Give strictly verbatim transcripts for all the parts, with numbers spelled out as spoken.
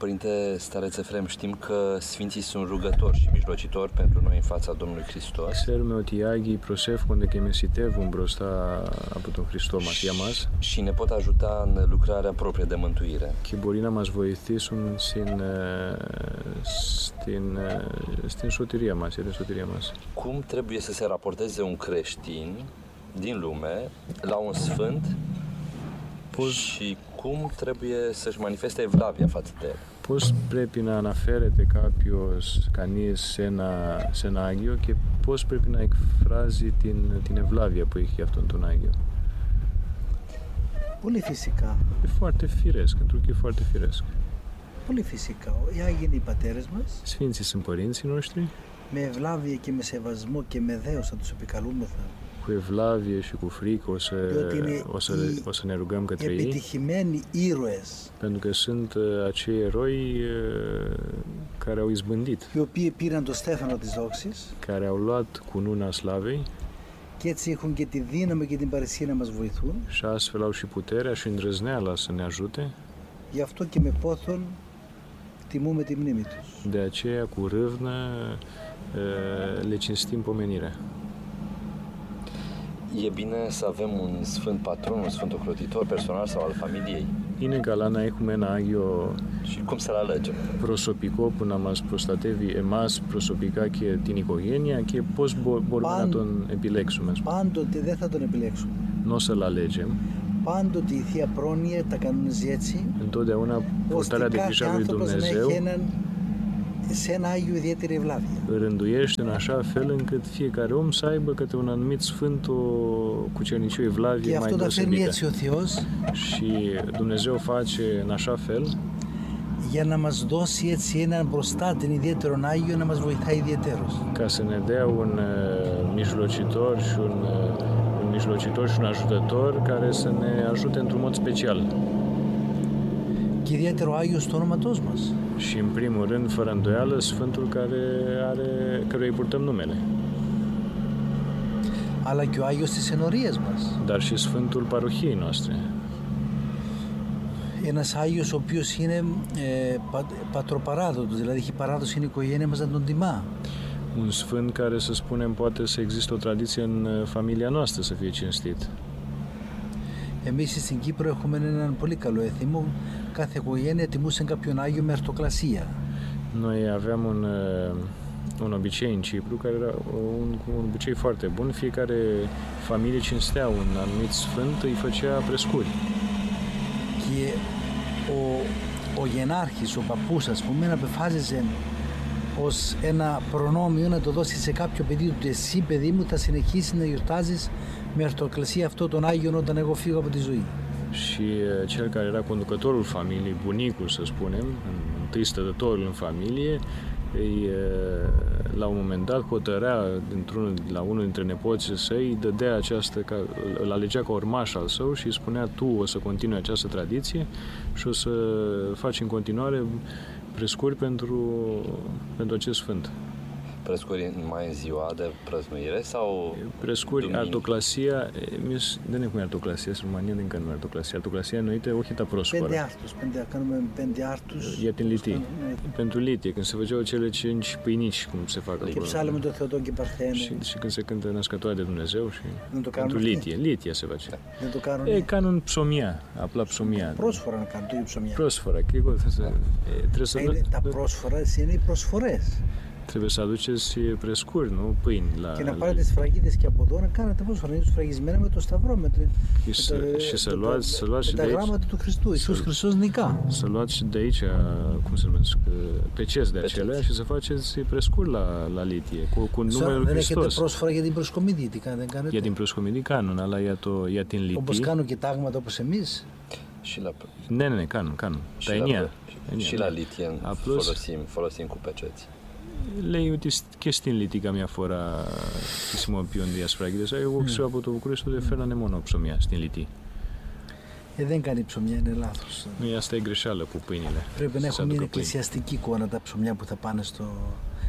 Părinte Stareț Efrem, știm că Sfinții sunt rugători și mijlocitori pentru noi în fața Domnului Hristos. Ξέρουμε ότι οι Άγιοι προσεύχονται και μεσητεύουν μπροστά από τον Χριστό μας για μας. Și ne pot ajuta în lucrarea proprie de mântuire. Και μπορεί να μας βοηθήσουν στην, στην, στην σωτηρία μας, για την σωτηρία μας. Cum trebuie să se raporteze un creștin din lume la un sfânt Πώς... și cum trebuie să-și manifeste evlavia față de el? Πώς πρέπει να αναφέρεται κάποιος, κανείς σε ένα, σε ένα Άγιο και πώς πρέπει να εκφράζει την, την ευλάβεια που έχει για αυτόν τον Άγιο. Πολύ φυσικά. E foarte firesc, pentru că e foarte firesc. Πολύ φυσικά. Οι Άγιοι είναι οι πατέρες μας. Sfinții sunt părinții noștri. Με ευλάβεια και με σεβασμό και με δέος θα τους επικαλούμεθα. Cu evlavie și cu frică o să, o să, o să ne rugăm către ei. Επιτυχημένοι ήρωες. Pentru că sunt acei eroi care au izbândit. Οι οποίοι πήραν το στέφανο της δόξης. Care au luat cununa slavei. Και έτσι έχουν και τη δύναμη και την παρησία να μας βοηθούν. Și astfel au și puterea și îndrăzneala să ne ajute. Γι' αυτό και με πόθον τιμούμε τη μνήμη τους. De aceea, cu râvnă, le cinstim pomenirea. E bine să avem un sfânt patron, un sfânt ocrotitor personal sau al familiei. Είναι καλά να έχουμε ένα Άγιο și cum să-l alegem. Προσωπικό που να μας προστατεύει εμάς προσωπικά και την οικογένεια και πώς μπορούμε Πάντ, να τον επιλέξουμε. Πάντοτε δεν θα τον επιλέξουμε. Nu o să-l alegem. Πάντοτε η Θεία Πρόνοια τα κανονίζει έτσι. Întotdeauna purtarea de grijă a lui Dumnezeu σε ένα Άγιο ιδιαίτερη ευλάβεια. Rânduiește în așa fel încât fiecare om să aibă către un anumit sfânt o cucernicie, o evlavie mai deosebită. Și Dumnezeu face în așa fel για να μας δώσει έτσι έναν προστάτην ιδιαίτερον Άγιο να μας βοηθάει ιδιαίτερος. Ca să ne dea un uh, mijlocitor și un, uh, un mijlocitor și un ajutător care să ne ajute într-un mod special. Και ιδιαίτερο Άγιο στο όνοματός μας. Și în primul rând, fără îndoială, Sfântul care are, căruia îi purtăm numele. Αλλά και ο Άγιος της ενορίας μας. Dar și Sfântul parohiei noastre. Ένας Άγιος ο οποίος είναι ε, πα, πατροπαράδοτος, δηλαδή έχει παράδοση στην οικογένεια μας να τον τιμά. Un sfânt care, să spunem, poate să existe o tradiție în familia noastră să fie cinstit. Εμείς στην Κύπρο έχουμε έναν πολύ καλό έθιμο. Κάθε οικογένεια τιμούσε κάποιον Άγιο με αρτοκλασία. Noi aveam un, un obicei în Cipru, care era un, un obicei foarte bun. Fiecare familie cinstea un anumit sfânt, îi făcea prescuri. Και ο, ο γενάρχης, ο παππούς, ας πούμε, απεφάσιζε ως ένα προνόμιο να το δώσει σε κάποιο παιδί του. Εσύ, παιδί μου, θα συνεχίσει να γιορτάζεις με αρτοκλασία αυτό τον Άγιον όταν εγώ φύγω από τη ζωή. Și cel care era conducătorul familiei, bunicul, să spunem, întâi stătătorul în familie, îi, la un moment dat hotărea dintr-unul, la unul dintre nepoții săi, îi dădea această, îl alegea ca urmaș al său și îi spunea: tu o să continui această tradiție și o să faci în continuare prescuri pentru, pentru acest sfânt. Prescuri mai în ziua de prăznuire sau prescuri, αρτοκλασία, εμείς δεν έχουμε αρτοκλασία στην Ρουμανία, δεν κάνουμε αρτοκλασία. Αρτοκλασία εννοείται όχι τα πρόσφορα. Πέντε άρτους, πέντε, κάνουμε πέντε άρτους. Για την λιτή. Pentru litie, când se făceau cele cinci pâinici, cum se fac acolo. Και ψάλουμε το Θεοτόν και Παρθένο. Și, și când se cântă născătoarea de Dumnezeu și pentru litie, litia se face. Δεν το κάνουν. Ε, κάνουν ψωμιά, απλά ψωμιά. Πρόσφορα να κάνουν, το ίδιο ψωμιά. Πρόσφορα, και εγώ θα σε... Trebuie să... Τα πρόσφορα είναι οι προσφορές. Trebuie să aduceți prescuri, nu pâini. La, και να πάρετε τις φραγίδες και από εδώ να κάνετε πρόσφορα. Είναι σφραγισμένα με το σταυρό, με, și să, με, și să luați, să luați με și τα de aici, γράμματα του Χριστού. Ιησούς Χριστός νικά. Să luați și de aici, cum se numesc, peceți de acelea și să faceți prescuri la, la litie, cu, cu numele lui Hristos. Δεν έχετε πρόσφορα για την προσκομιδή, τι κάνετε. Για την προσκομιδή κάνουν, αλλά για, το, για την litie... Όπως κάνουν και τάγματα όπως εμείς. Și la... Ναι, ναι, ναι, κάνουν, κάνουν. Și τα la, εννιά. Și la litie Απλώς, folosim, folosim cu peceți. Λέει ότι και στην Λύτη καμιά φορά χρησιμοποιούνται οι ασφράγιδες. Εγώ ξέρω από το Βουκουρέστι ότι φέρνανε μόνο ψωμιά στην Λύτη. Ε, δεν κάνει ψωμιά, είναι λάθος. Ναι, asta e greșeală cu pâinile. Πρέπει να έχουμε μια εκκλησιαστική εικόνα τα ψωμιά που θα πάνε στο...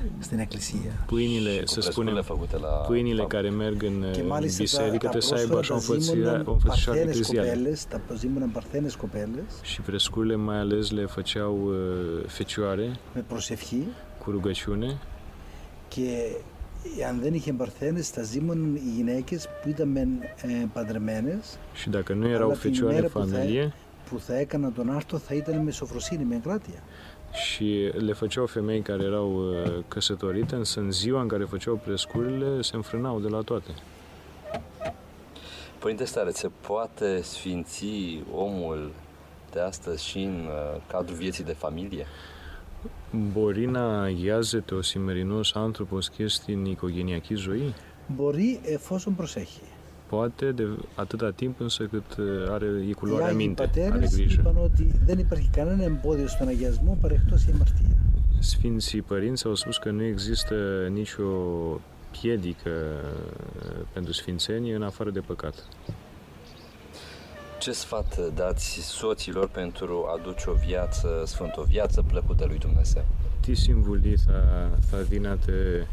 στην εκκλησία. Pâinile, să spunem, pâinile care merg în biserică trebuie să aibă așa o înfățișare eclezială. Τα προσήμωναν παρθένες κοπέλες. Și frescurile mai ales le făceau fecioare με προσευχή. Cu rugăciune. Και αν δεν είχε παρθένες, θα ζήμωναν οι γυναίκες που ήταν ε, παντρεμένες. Și dacă nu erau fecioare în familie, που θα έκαναν τον άρτο θα ήταν με σοφροσύνη, με εγκράτεια. Și le făceau femei care erau căsătorite, însă în ziua în care făceau prescurile se înfrânau de la toate. Părinte Stare, se poate sfinți omul de astăzi și în cadrul vieții de familie? Μπορεί να αγιάζεται ο σημερινός άνθρωπος και στην οικογενειακή ζωή? Μπορεί εφόσον προσέχει. Poate de atâta timp însă cât are e cu luarea minte, are grijă. Είπαν ότι δεν υπάρχει κανένα εμπόδιο στον αγιασμό παρεκτός η αμαρτία. Sfinții părinți au spus că nu există nicio piedică pentru sfințenie în afară de păcat. Ce sfat dați soților pentru a duce o viață sfântă, o viață plăcută lui Dumnezeu? Τι συμβουλή θα, θα δίνατε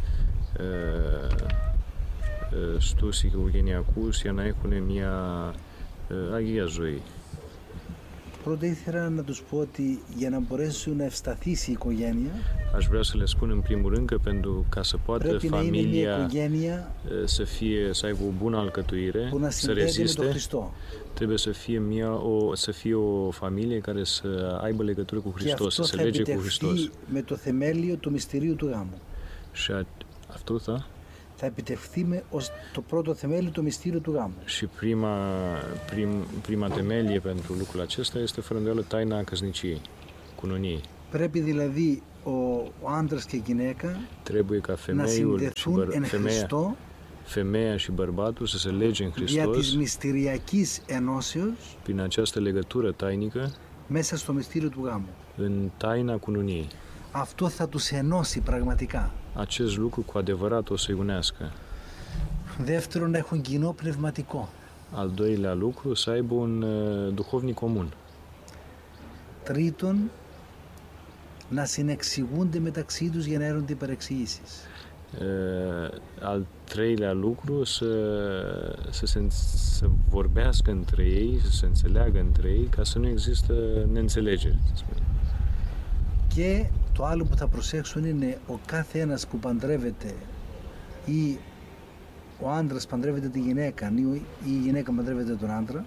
στους οικογενειακούς για να έχουν μια αγία ζωή? Πρώτα ήθελα να τους πω ότι για να μπορέσουν να ευσταθήσει η οικογένεια, aș vrea să le spun în primul rând că pentru ca să poată familia să fie să aibă o bună alcătuire, să reziste, trebuie să fie mia o să fie o familie care să aibă legătură cu Hristos, să se lege cu Hristos. Με το θεμέλιο του μυστηρίου του γάμου. Și αυτό θα θα επιτευχθεί με ως το πρώτο θεμέλιο το μυστήριο του γάμου. Și prima, prim, prima temelie pentru lucrul acesta este fără îndoială taina căsniciei, cununiei. Πρέπει δηλαδή ο, ο άντρας και η γυναίκα trebuie ca femeiul și băr- femeia, femeia și bărbatul să se lege în Hristos δια της μυστηριακής ενώσεως, prin această legătură tainică μέσα στο μυστήριο του γάμου. În taina cununiei. Αυτό θα τους ενώσει πραγματικά. Acest lucru cu adevărat o să-i unească. Δεύτερον, έχουν κοινό πνευματικό. Al doilea lucru, să aibă un uh, duhovnic comun. Τρίτον, να συνεξηγούνται μεταξύ τους για να έρονται υπερεξηγήσεις. Uh, al treilea lucru, să, să, se, să vorbească între ei, să se înțeleagă între ei, ca să nu există neînțelegeri. Και το άλλο που θα προσέξουν είναι ο κάθε ένας που παντρεύεται ή ο άντρας παντρεύεται τη γυναίκα ή η γυναίκα παντρεύεται τον άντρα.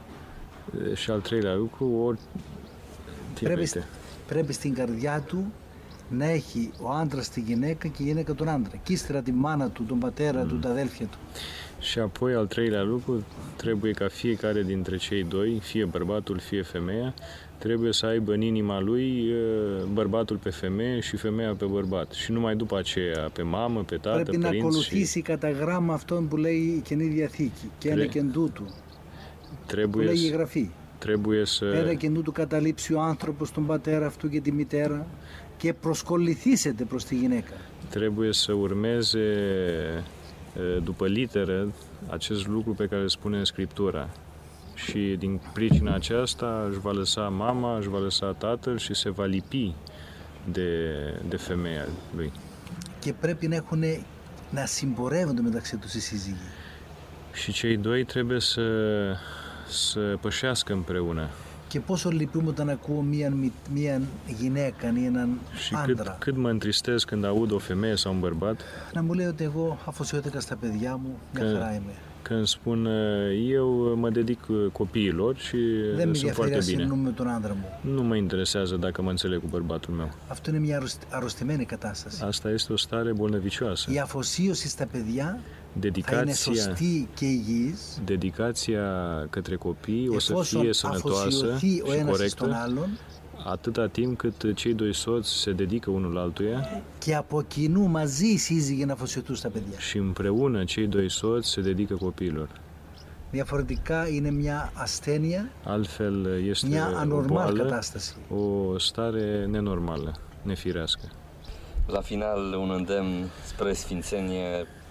Și al treilea lucru, ori... πρέπει, πρέπει στην καρδιά του να έχει ο άντρας τη γυναίκα και η γυναίκα τον άντρα. Και ύστερα τη μάνα του, τον πατέρα mm. του, τα αδέλφια του. Și apoi al treilea lucru, trebuie ca fiecare dintre cei doi, fie bărbatul, fie femeia, trebuie să aibă în inima lui bărbatul pe femeie și femeia pe bărbat. Și numai după aceea pe mamă, pe tată, πρέπει părinți. Πρέπει να ακολουθήσει și... κατά γράμμα αυτόν που λέει η Καινή Διαθήκη. Και ένα και τούτου. Που λέει η Γραφή. Trebuie să... Ένα και τούτου καταλήψει ο άνθρωπος τον πατέρα αυτού και τη μητέρα και προσκοληθήσετε προς τη γυναίκα. Trebuie să urmeze după literă acest lucru pe care îl spune Scriptura. Și din pricina aceasta își va lăsa mama, își va lăsa tatăl și se va lipi de, de femeia lui. Και πρέπει να έχουν να συμπορεύονται μεταξύ τους οι σύζυγοι. Și cei doi trebuie să, să pășească împreună. Και πόσο λυπούμε όταν ακούω μία, μία γυναίκα ή έναν și άντρα. Cât, cât mă întristez când aud o femeie sau un bărbat να μου λέει ότι εγώ αφοσιώθηκα στα παιδιά μου, μια χαρά είμαι. Când spun eu mă dedic copiilor și δεν sunt foarte bine. Με τον άντρα μου. Nu mă interesează dacă mă înțeleg cu bărbatul meu. Αυτό είναι μια αρρωστημένη κατάσταση. Asta este o stare bolnăvicioasă. Η αφοσίωση στα παιδιά dedicația, θα είναι σωστή και υγιής. Dedicația către copii o să fie sănătoasă și corectă atâta timp cât cei doi soți se dedică unul altuia και από κοινού μαζί οι σύζυγοι να αφοσιωθούν στα παιδιά. Și împreună cei doi soți se dedică copiilor. Διαφορετικά είναι μια ασθένεια, altfel este μια o boală, κατάσταση. O stare nenormală, nefirească. La final, un îndemn spre sfințenie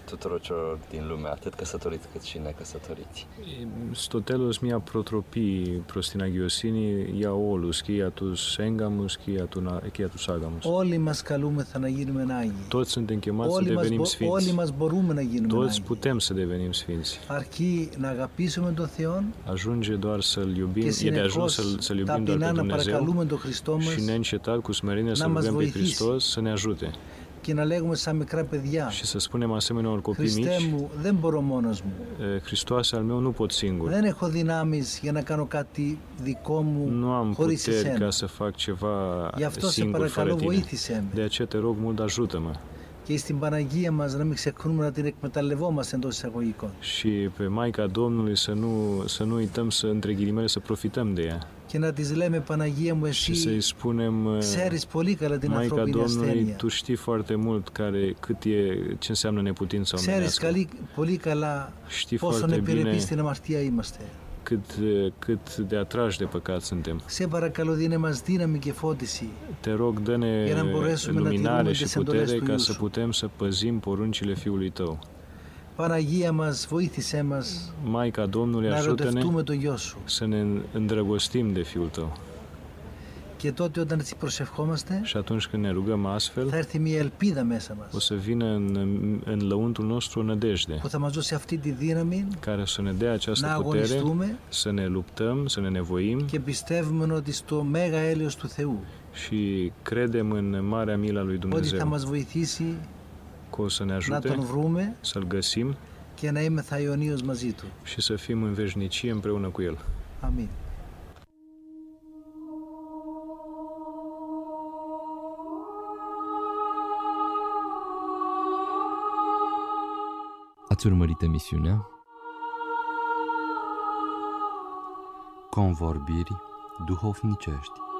tuturor celor din lume, atât căsătoriți cât și necăsătoriți. Στο τέλος μια προτροπή προς την αγιοσύνη για όλους, και για τους έγκαμους και για, τον, και για τους άγαμους. Όλοι μας καλούμεθα να γίνουμε άγιοι. Toți suntem chemați Όλοι să μας, devenim sfinți. όλοι μας μπορούμε να γίνουμε Toți άγιοι. putem să devenim sfinți. Αρκεί να αγαπήσουμε τον Θεό Ajunge doar să-L iubim, και e de ajuns συνεχώς să-L, să-L iubim doar ταπεινά pe να Dumnezeu παρακαλούμε τον Χριστό μας și neîncetat cu smerenie să να μας rugăm pe βοηθήσει. Hristos să ne ajute. και να λέγουμε σαν μικρά παιδιά, Și să spunem asemenea unor copii Χριστέ mici, μου, δεν μπορώ μόνος μου. Hristoase al meu, nu pot singur. Δεν έχω δυνάμεις για να κάνω κάτι δικό μου Nu am χωρίς puteri εσένα. ca să fac ceva Γι' αυτό σε singur fără παρακαλώ tine. βοήθησέ με. De aceea te rog mult, ajută-mă. Και στην Παναγία μας να μην ξεχνούμε να την εκμεταλλευόμαστε εντός εισαγωγικών. Și pe Maica Domnului să nu, să nu uităm să, între ghilimele, să profităm de ea. Και να της λέμε, Παναγία μου, Și să-i εσύ spunem, ξέρεις πολύ καλά την Maica ανθρώπινη Domnului, ασθένεια. tu știi foarte mult care, cât e, ce înseamnă neputința Ξέρεις omenească. καλή, πολύ καλά Știi πόσο foarte bine επιρρεπείς στην αμαρτία είμαστε. cât, cât de atrași de păcat suntem. Σε παρακαλώ, δίνε μας δύναμη και φώτιση. Te rog, dă-ne Για να μπορέσουμε να luminare τηρούμε și τις εντολές putere του ca Iisus. să putem să păzim poruncile Fiului Tău. Παναγία μας, βοήθησέ μας Maica Domnului, να ajută-ne ερωτευτούμε το Γιο Σου. să ne îndrăgostim de Fiul Tău. Και τότε όταν έτσι προσευχόμαστε, Și atunci când ne rugăm θα astfel, έρθει μια ελπίδα μέσα o μας să vină în, în lăuntul nostru o nădejde που θα μας δώσει αυτή τη δύναμη care să ne dea να această putere αγωνιστούμε să ne luptăm, să ne nevoim και πιστεύουμε ότι στο μέγα έλεος του Θεού și credem în marea mila lui ότι θα Dumnezeu, μας βοηθήσει că o să ne να ajute τον βρούμε să-L găsim και να είμεθα αιωνίως μαζί Του. și să fim în veșnicie împreună cu El. Αμήν. Ați urmărit emisiunea Convorbiri duhovnicești.